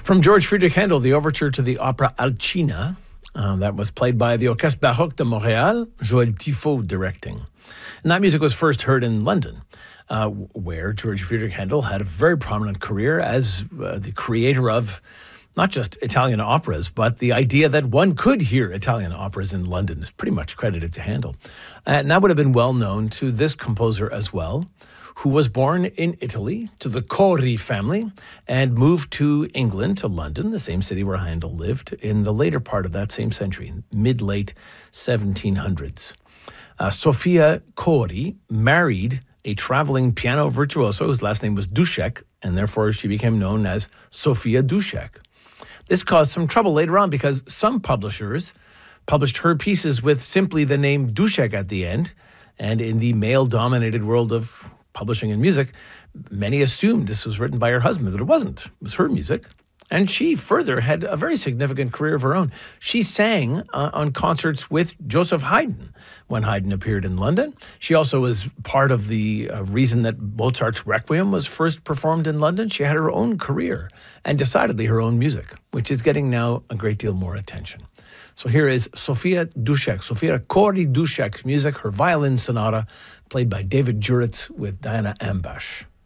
From George Friedrich Handel, the overture to the opera Alcina, that was played by the Orchestre Baroque de Montréal, Joël Tifot directing. And that music was first heard in London, where George Friedrich Handel had a very prominent career as the creator of not just Italian operas, but the idea that one could hear Italian operas in London is pretty much credited to Handel. And that would have been well known to this composer as well, who was born in Italy to the Cori family and moved to England, to London, the same city where Handel lived, in the later part of that same century, mid-late 1700s. Sofia Cori married a traveling piano virtuoso whose last name was Dušek, and therefore she became known as Sofia Dušek. This caused some trouble later on because some publishers published her pieces with simply the name Dušek at the end, and in the male-dominated world of publishing and music, many assumed this was written by her husband, but it wasn't. It was her music. And she further had a very significant career of her own. She sang on concerts with Joseph Haydn when Haydn appeared in London. She also was part of the reason that Mozart's Requiem was first performed in London. She had her own career and decidedly her own music, which is getting now a great deal more attention. So here is Sofia Dušek, Sofia Cori Dušek's music, her violin sonata, played by David Juritz with Diana Ambash.